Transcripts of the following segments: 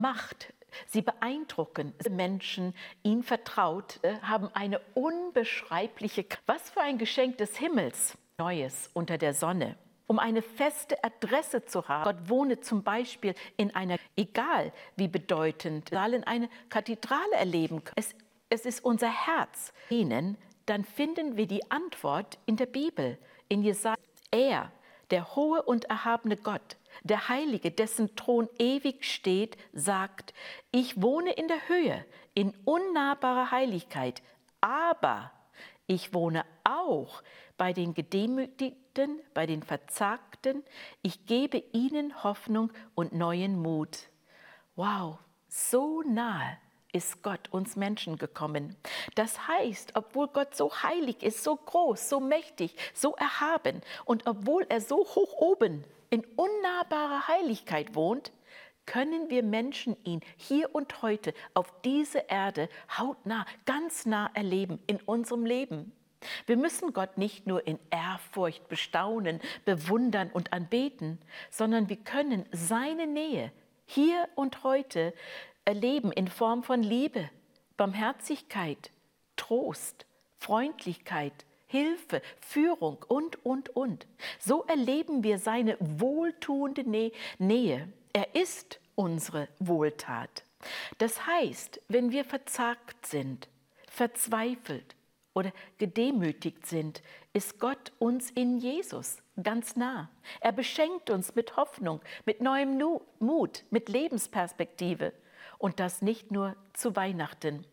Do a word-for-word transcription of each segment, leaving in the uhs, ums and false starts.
Macht. Sie beeindrucken Menschen, ihnen vertraut, haben eine unbeschreibliche Kraft. Was für ein Geschenk des Himmels, Neues unter der Sonne. Um eine feste Adresse zu haben. Gott wohne zum Beispiel in einer, egal wie bedeutend, in eine Kathedrale erleben. Es, es ist unser Herz. Dann finden wir die Antwort in der Bibel, in Jesaja. Er, der hohe und erhabene Gott, der Heilige, dessen Thron ewig steht, sagt: Ich wohne in der Höhe, in unnahbarer Heiligkeit, aber ich wohne auch bei den Gedemütigten, bei den Verzagten. Ich gebe ihnen Hoffnung und neuen Mut. Wow, so nahe ist Gott uns Menschen gekommen. Das heißt, obwohl Gott so heilig ist, so groß, so mächtig, so erhaben und obwohl er so hoch oben in unnahbarer Heiligkeit wohnt, können wir Menschen ihn hier und heute auf dieser Erde hautnah, ganz nah erleben in unserem Leben. Wir müssen Gott nicht nur in Ehrfurcht bestaunen, bewundern und anbeten, sondern wir können seine Nähe hier und heute erleben in Form von Liebe, Barmherzigkeit, Trost, Freundlichkeit, Hilfe, Führung und, und, und. So erleben wir seine wohltuende Nähe. Er ist unsere Wohltat. Das heißt, wenn wir verzagt sind, verzweifelt oder gedemütigt sind, ist Gott uns in Jesus ganz nah. Er beschenkt uns mit Hoffnung, mit neuem Mut, mit Lebensperspektive. Und das nicht nur zu Weihnachten.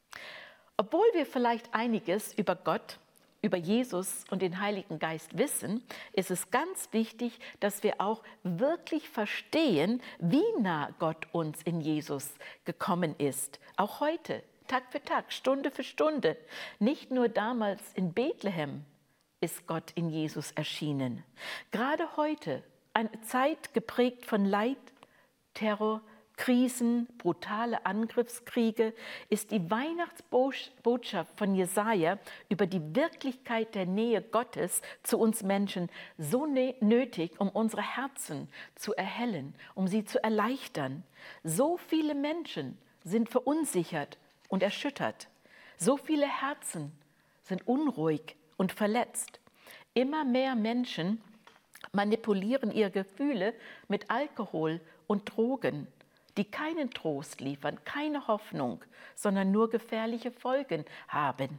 Obwohl wir vielleicht einiges über Gott, über Jesus und den Heiligen Geist wissen, ist es ganz wichtig, dass wir auch wirklich verstehen, wie nah Gott uns in Jesus gekommen ist. Auch heute, Tag für Tag, Stunde für Stunde. Nicht nur damals in Bethlehem ist Gott in Jesus erschienen. Gerade heute, eine Zeit geprägt von Leid, Terror, Krisen, brutale Angriffskriege, ist die Weihnachtsbotschaft von Jesaja über die Wirklichkeit der Nähe Gottes zu uns Menschen so nötig, um unsere Herzen zu erhellen, um sie zu erleichtern. So viele Menschen sind verunsichert und erschüttert. So viele Herzen sind unruhig und verletzt. Immer mehr Menschen manipulieren ihre Gefühle mit Alkohol und Drogen, die keinen Trost liefern, keine Hoffnung, sondern nur gefährliche Folgen haben.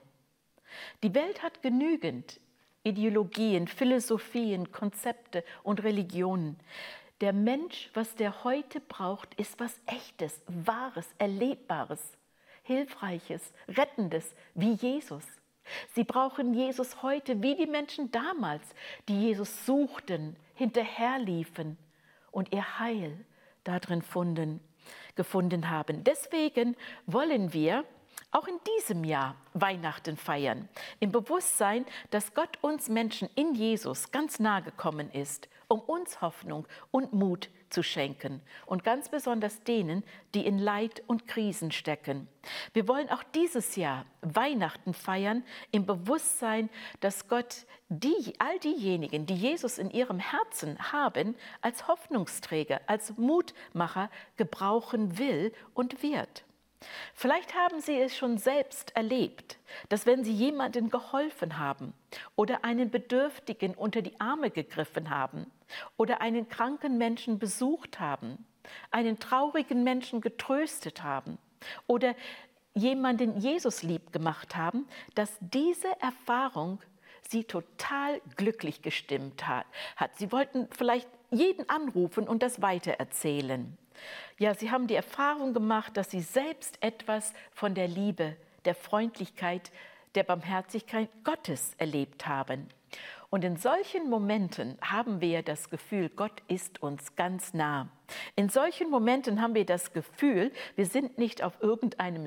Die Welt hat genügend Ideologien, Philosophien, Konzepte und Religionen. Der Mensch, was der heute braucht, ist was Echtes, Wahres, Erlebbares, Hilfreiches, Rettendes, wie Jesus. Sie brauchen Jesus heute wie die Menschen damals, die Jesus suchten, hinterherliefen und ihr Heil darin funden, gefunden haben. Deswegen wollen wir auch in diesem Jahr Weihnachten feiern, im Bewusstsein, dass Gott uns Menschen in Jesus ganz nahe gekommen ist, um uns Hoffnung und Mut zu schenken und ganz besonders denen, die in Leid und Krisen stecken. Wir wollen auch dieses Jahr Weihnachten feiern im Bewusstsein, dass Gott die, all diejenigen, die Jesus in ihrem Herzen haben, als Hoffnungsträger, als Mutmacher gebrauchen will und wird. Vielleicht haben Sie es schon selbst erlebt, dass wenn Sie jemandem geholfen haben oder einen Bedürftigen unter die Arme gegriffen haben oder einen kranken Menschen besucht haben, einen traurigen Menschen getröstet haben oder jemanden Jesus lieb gemacht haben, dass diese Erfahrung Sie total glücklich gestimmt hat. Sie wollten vielleicht jeden anrufen und das weitererzählen. Ja, sie haben die Erfahrung gemacht, dass sie selbst etwas von der Liebe, der Freundlichkeit, der Barmherzigkeit Gottes erlebt haben. Und in solchen Momenten haben wir das Gefühl, Gott ist uns ganz nah. In solchen Momenten haben wir das Gefühl, wir sind nicht auf irgendeinem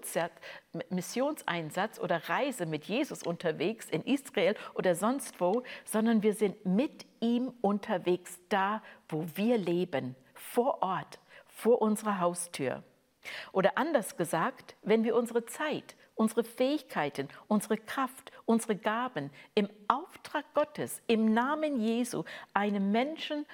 Missionseinsatz oder Reise mit Jesus unterwegs in Israel oder sonst wo, sondern wir sind mit ihm unterwegs, da wo wir leben, vor Ort, vor unserer Haustür. Oder anders gesagt, wenn wir unsere Zeit, unsere Fähigkeiten, unsere Kraft, unsere Gaben im Auftrag Gottes, im Namen Jesu einem Menschen